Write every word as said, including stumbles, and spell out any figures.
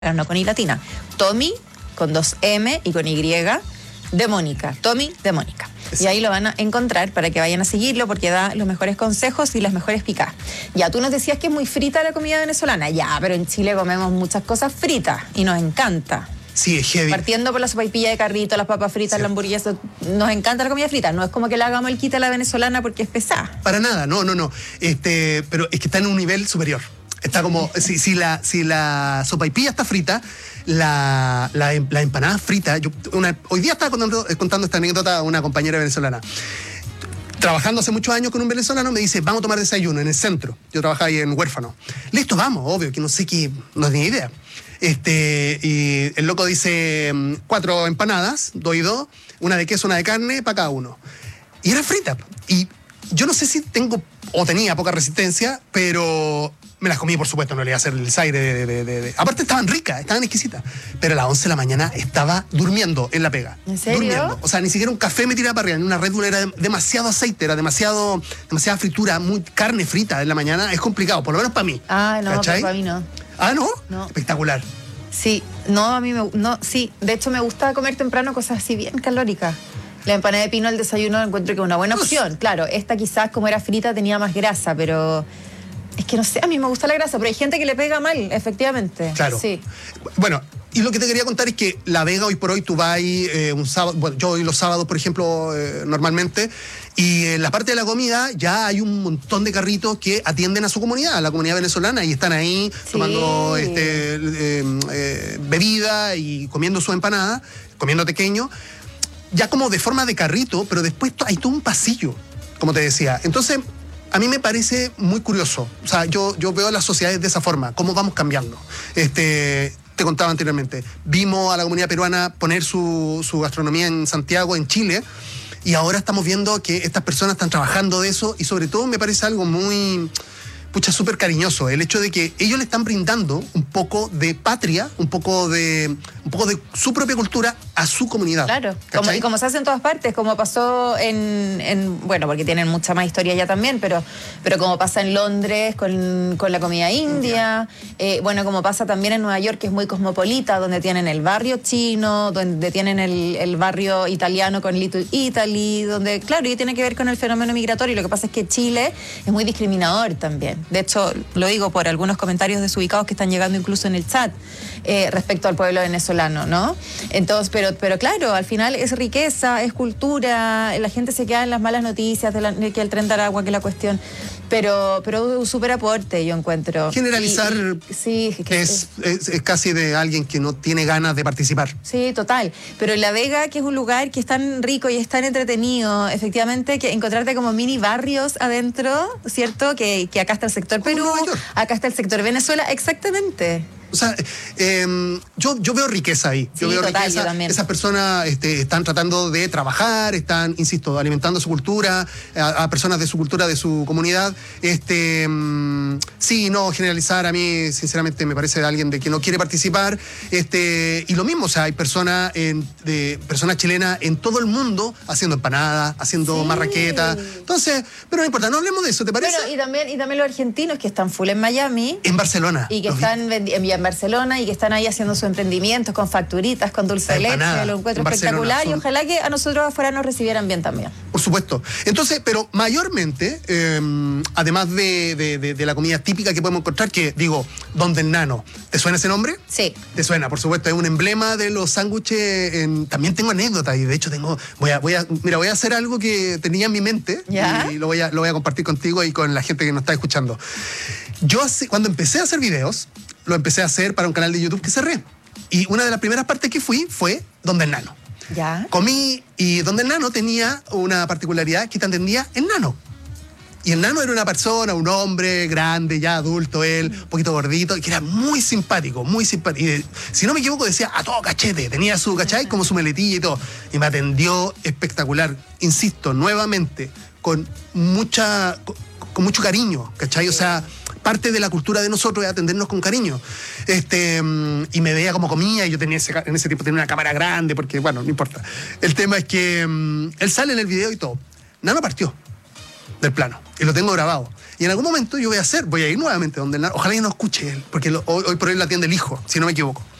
no con I latina. Tommy con dos M y con Y de Mónica. Tommy de Mónica. Y ahí lo van a encontrar para que vayan a seguirlo porque da los mejores consejos y las mejores picadas. Ya, tú nos decías que es muy frita la comida venezolana. Ya, pero en Chile comemos muchas cosas fritas y nos encanta. Sí, es heavy. Partiendo por la sopaipilla de carrito, las papas fritas, sí, la hamburguesa, nos encanta la comida frita. No es como que le hagamos el quite a la venezolana porque es pesada. Para nada, no, no, no. Este, pero es que está en un nivel superior. Está como, si, si, la, si la sopaipilla está frita, la, la, la empanada frita. Yo, una, hoy día estaba contando, contando esta anécdota a una compañera venezolana. Trabajando hace muchos años con un venezolano, me dice, vamos a tomar desayuno en el centro. Yo trabajaba ahí en Huérfano. Listo, vamos, obvio, que no sé qué, no es ni idea. Este, y el loco dice, cuatro empanadas, doy dos, una de queso, una de carne, para cada uno. Y era frita. Y yo no sé si tengo, o tenía poca resistencia, pero me las comí, por supuesto, no le iba a hacer el aire de, de, de, de... Aparte estaban ricas, estaban exquisitas. Pero a las once de la mañana estaba durmiendo en la pega. ¿En serio? Durmiendo. O sea, ni siquiera un café me tiraba para arriba. En una Red Bull era demasiado aceite, era demasiado, demasiada fritura, muy carne frita en la mañana. Es complicado, por lo menos para mí. Ah, no, ¿cachai? pero para mí no. Ah, ¿no? No. Espectacular. Sí, no, a mí me... No, sí, de hecho me gusta comer temprano cosas así bien calóricas. La empanada de pino al desayuno encuentro que es una buena opción. Claro, esta quizás como era frita tenía más grasa, pero... Es que no sé, a mí me gusta la grasa, pero hay gente que le pega mal, efectivamente. Claro. Sí. Bueno, y lo que te quería contar es que La Vega hoy por hoy tú vas ahí eh, un sábado, bueno, yo voy los sábados, por ejemplo, eh, normalmente, y en la parte de la comida ya hay un montón de carritos que atienden a su comunidad, a la comunidad venezolana, y están ahí Sí. tomando este, eh, eh, bebida y comiendo su empanada, comiendo pequeño, ya como de forma de carrito, pero después hay todo un pasillo, como te decía. Entonces, a mí me parece muy curioso. O sea, yo, yo veo las sociedades de esa forma, cómo vamos cambiando. Este, te contaba anteriormente, vimos a la comunidad peruana poner su, su gastronomía en Santiago, en Chile, y ahora estamos viendo que estas personas están trabajando de eso, y sobre todo me parece algo muy... pucha, súper cariñoso, el hecho de que ellos le están brindando un poco de patria, un poco de un poco de su propia cultura a su comunidad. Claro, como, y como se hace en todas partes, como pasó en, en, bueno, porque tienen mucha más historia ya también, pero, pero como pasa en Londres con, con la comida india, eh, bueno, como pasa también en Nueva York, que es muy cosmopolita, donde tienen el barrio chino, donde tienen el, el barrio italiano con Little Italy, donde, claro, y tiene que ver con el fenómeno migratorio. Lo que pasa es que Chile es muy discriminador también. De hecho, lo digo por algunos comentarios desubicados que están llegando incluso en el chat eh, respecto al pueblo venezolano, ¿no? Entonces, pero, pero claro, al final es riqueza, es cultura, la gente se queda en las malas noticias de, la, de que el tren de Aragua, que la cuestión, pero, pero un súper aporte, yo encuentro. Generalizar y, y, sí, que es, es, es casi de alguien que no tiene ganas de participar. Sí, total. Pero en La Vega, que es un lugar que es tan rico y es tan entretenido, efectivamente, que encontrarte como mini barrios adentro, ¿cierto? Que, que acá está el sector Perú, acá está el sector Venezuela, exactamente. O sea, eh, yo, yo veo riqueza ahí. Sí, yo veo total, riqueza. Yo también. Esas personas este, están tratando de trabajar, están, insisto, alimentando su cultura, a, a personas de su cultura, de su comunidad. Este, um, sí, no, generalizar a mí, sinceramente, me parece de alguien de que no quiere participar. Este, y lo mismo, o sea, hay personas, en, de, personas chilenas en todo el mundo haciendo empanadas, haciendo sí. marraqueta. Entonces, pero no importa, no hablemos de eso, ¿te parece? Bueno, y también, y también los argentinos que están full en Miami. En Barcelona. Y que están en en Barcelona y que están ahí haciendo sus emprendimientos con facturitas, con dulce de leche, lo encuentro espectacular y ojalá que a nosotros afuera nos recibieran bien también. Por supuesto. Entonces, pero mayormente, eh, además de, de, de, de la comida típica que podemos encontrar, que digo, Don del Nano, ¿te suena ese nombre? Sí. Te suena, por supuesto, es un emblema de los sándwiches. En, también tengo anécdotas y de hecho tengo, voy a, voy a, mira, voy a hacer algo que tenía en mi mente. ¿Ya? Y lo voy, a, lo voy a compartir contigo y con la gente que nos está escuchando. Yo hace, cuando empecé a hacer videos, lo empecé a hacer para un canal de YouTube que cerré. Y una de las primeras partes que fui fue Donde el Nano. ¿Ya? Comí y Donde el Nano tenía una particularidad que te entendía el nano. Y el nano era una persona, un hombre grande, ya adulto él, un poquito gordito, que era muy simpático, muy simpático. Y si no me equivoco decía a todo cachete, tenía su, ¿cachai? Como su meletilla y todo. Y me atendió espectacular, insisto, nuevamente, con mucha, con, con mucho cariño, ¿cachai? O sea, parte de la cultura de nosotros es atendernos con cariño. Este, y me veía como comía, y yo tenía ese, en ese tiempo tenía una cámara grande, porque, bueno, no importa. El tema es que um, él sale en el video y todo. Nano partió. del plano. Y lo tengo grabado. Y en algún momento yo voy a hacer, voy a ir nuevamente donde el narco. Ojalá que no escuche él, porque lo, hoy, hoy por hoy la atiende el hijo, si no me equivoco.